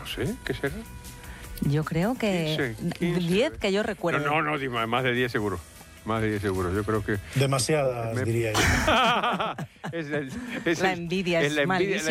sé, ¿qué será? Yo creo que 15, 10 que yo recuerdo. No, más de 10 seguro. Más de 10 seguro, yo creo que... Demasiadas, diría yo. Es La envidia es malísima.